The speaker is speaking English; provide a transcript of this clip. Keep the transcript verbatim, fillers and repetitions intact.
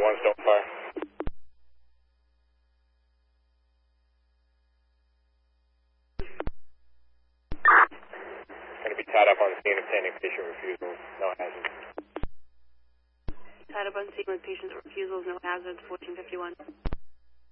one, Stone Fire. Going to be tied up on scene of pending patient refusals, no hazards. Tied up on scene with patient refusals, no hazards, fourteen fifty-one.